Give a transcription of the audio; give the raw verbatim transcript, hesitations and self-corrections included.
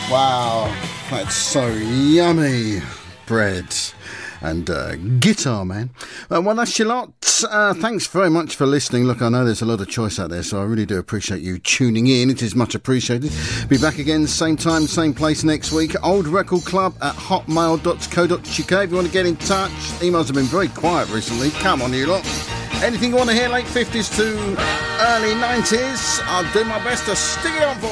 Wow, that's so yummy. Bread and uh, Guitar Man. Uh, well, that's your lot. Uh, thanks very much for listening. Look, I know there's a lot of choice out there, so I really do appreciate you tuning in. It is much appreciated. Be back again, same time, same place next week. Old Record Club at hotmail dot co dot uk. If you want to get in touch, emails have been very quiet recently. Come on, you lot. Anything you want to hear, late fifties to early nineties, I'll do my best to stick it on for you.